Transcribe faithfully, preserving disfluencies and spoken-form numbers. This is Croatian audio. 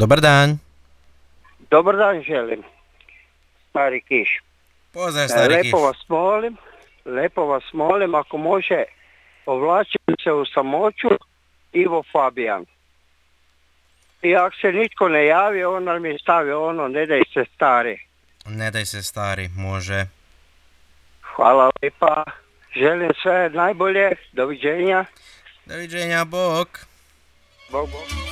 Dobar dan. Dobar dan želim, stari Kiš. Pozdrav, stari Kiš. Lepo vas molim, lepo vas molim, ako može, povlačim se u samoću, Ivo Fabijan. I ako se nitko ne javi, on nam je stavio ono, ne daj se stari. Ne daj se stari, može. Hvala lijepa, želim sve najbolje, doviđenja. Doviđenja, bok. Bog, bog.